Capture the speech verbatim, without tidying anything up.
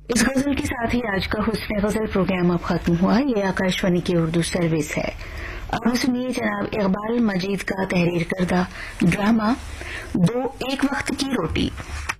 इस गजल के साथ ही आज का हुस्न गजल प्रोग्राम अब खत्म हुआ। ये आकाशवाणी की उर्दू सर्विस है। अब सुनिए जनाब इकबाल मजीद का तहरीर करदा ड्रामा दो एक वक्त की रोटी।